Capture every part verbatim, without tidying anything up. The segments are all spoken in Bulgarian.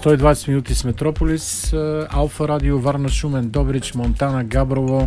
сто и двадесет минути с Метрополис, Алфа Радио, Варна, Шумен, Добрич, Монтана, Габрово,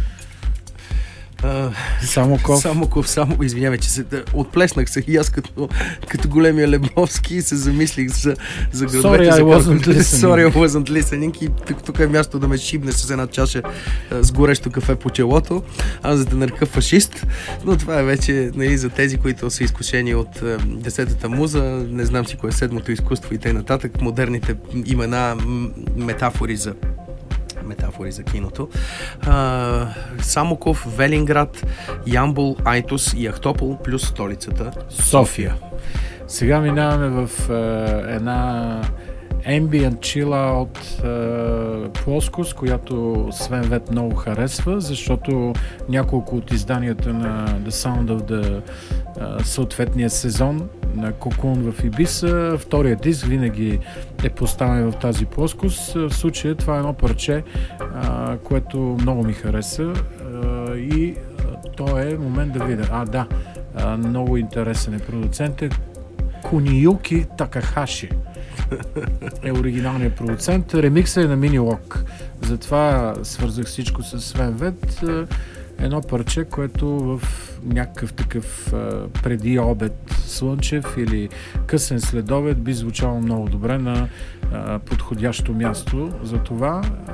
Uh, Самоков. Самоков, само, извинявай, че се да, отплеснах се и аз като, като големия Лебовски и се замислих за, за градовете. Sorry, I wasn't listening. Sorry, I wasn't listening. И тук, тук е място да ме шибне с една чаша а, с горещо кафе по челото, аз за да нарека фашист. Но това е вече, нали, за тези, които са изкушени от а, десетата муза, не знам си кое е седмото изкуство и т.н. Модерните имена, м- метафори за метафори за киното. А, Самоков, Велинград, Ямбол, Айтос и Ахтопол плюс столицата София. Сега минаваме в е, една ambient chill out е, плоскост, която Свен Вет много харесва, защото няколко от изданията на The Sound of the е, съответния сезон на Кокун в Ибиса, втория диск винаги е поставен в тази плоскост. В случая това е едно парче, а, което много ми хареса, а, и а, то е момент да видя. А, да, а, много интересен е продуцент, е Куниюки Такахаши е оригиналният продуцент. Ремиксът е на Mini Lock. Затова свързах всичко с Свен Вет. Едно парче, което в някакъв такъв а, преди обед слънчев или късен следобед би звучало много добре на а, подходящо място. Затова а,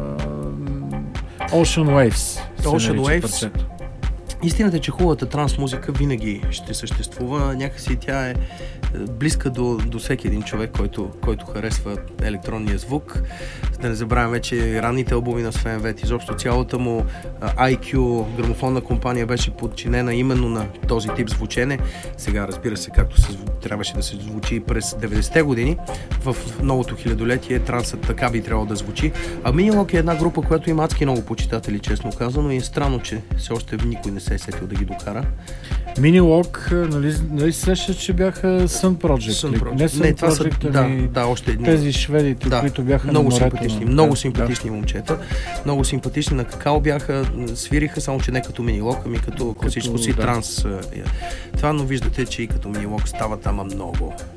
Ocean Waves. Ocean Waves. Истината е, че хубавата транс музика винаги ще съществува. Някакси тя е близка до, до всеки един човек, който, който харесва електронния звук. Да не забравяме, че ранните албуми на Свен Вет, изобщо цялата му ай кю грамофонна компания беше подчинена именно на този тип звучене. Сега, разбира се, както се, трябваше да се звучи през деветдесетте години, в новото хилядолетие трансът така би трябвало да звучи. А Mini Lock е една група, която има адски много почитатели, честно казано, и е странно, че все още никой не се е сетил да ги докара. Mini Lock, нали, нали сеща, че бяха Sun Project? Sun Project. Не Sun Не, това Project, са, ами да, да, още едни. Тези шведите, да, които бяха много на морето. симпатични, На... много да, симпатични да. момчета. Много симпатични, на какао бяха, свириха, само че не като Mini Lock, ами като класическо си да. транс. Това, но виждате, че и като Mini Lock стават ама много.